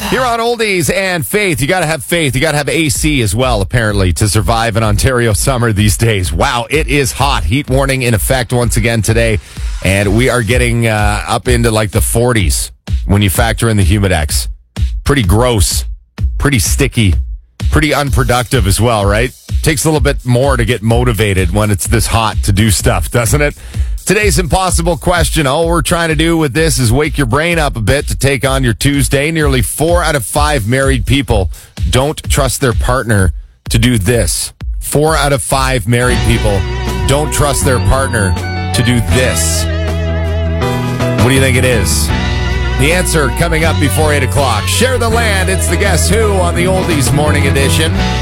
Here on Oldies and Faith. You got to have faith. You got to have AC as well, apparently, to survive an Ontario summer these days. Wow, it is hot. Heat warning in effect once again today. And we are getting up into like the 40s when you factor in the Humidex. Pretty gross, pretty sticky, pretty unproductive as well, right? Takes a little bit more to get motivated when it's this hot to do stuff, doesn't it? Today's impossible question. All we're trying to do with this is wake your brain up a bit to take on your Tuesday. Nearly 4 out of 5 married people don't trust their partner to do this. 4 out of 5 married people don't trust their partner to do this. What do you think it is? The answer coming up before 8 o'clock. Share the land. It's the Guess Who on the Oldies Morning Edition.